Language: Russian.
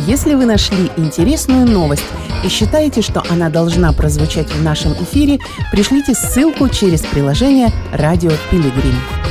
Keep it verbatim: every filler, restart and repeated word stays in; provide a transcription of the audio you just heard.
Если вы нашли интересную новость и считаете, что она должна прозвучать в нашем эфире, пришлите ссылку через приложение «Радио Пилигрим».